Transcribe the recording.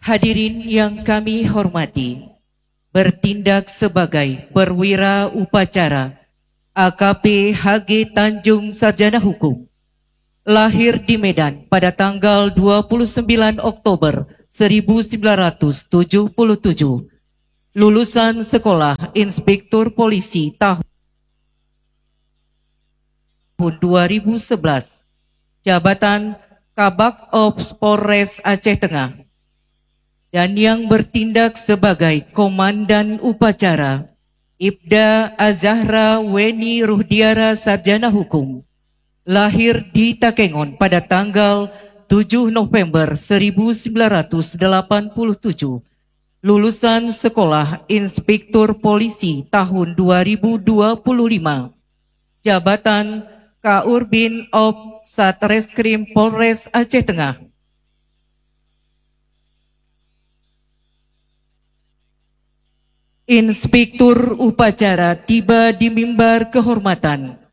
Hadirin yang kami hormati, bertindak sebagai perwira upacara AKP HG Tanjung Sarjana Hukum, lahir di Medan pada tanggal 29 Oktober 1977, lulusan Sekolah Inspektur Polisi tahun 2011, jabatan Kabak Ops Polres Aceh Tengah, dan yang bertindak sebagai Komandan Upacara Ibda Azahra Weni Ruhdiara Sarjana Hukum, lahir di Takengon pada tanggal 7 November 1987, lulusan Sekolah Inspektur Polisi tahun 2025, jabatan Kaurbin Op Satreskrim Polres Aceh Tengah. Inspektur upacara tiba di mimbar kehormatan